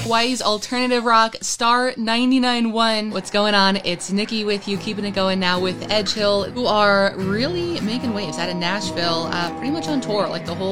Hawaii's alternative rock, Star 99.1. What's going on? It's Nikki with you, keeping it going now with Edge Hill, who are really making waves out of Nashville, pretty much on tour, like the whole